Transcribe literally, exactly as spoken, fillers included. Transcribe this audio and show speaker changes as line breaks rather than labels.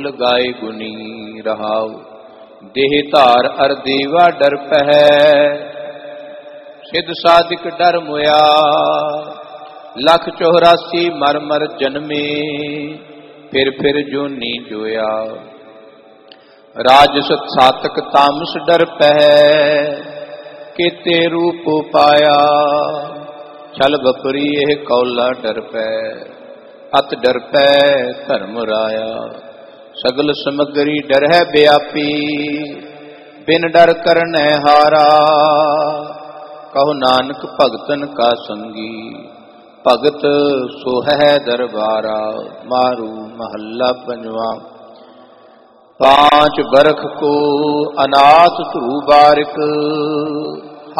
लगाए गुनी रहाओ। देह धार अर देवा डर पहै, सिद्ध साधिक डर मोया। लख चौरासी मर मर जन्मे, फिर फिर जोनी जोया। राजस सातक तामस डर पहै, केते रूप पाया। छल बपरी एह कौला डर पै, अत डर पै धर्म राया। सगल समगरी डर है व्यापी, बिन डर करनै हारा। कहो नानक भगतन का संगी, भगत सो है दरबारा। मारू महल्ला पंजवा। पांच बरख को अनाथ ध्रुव बारिक,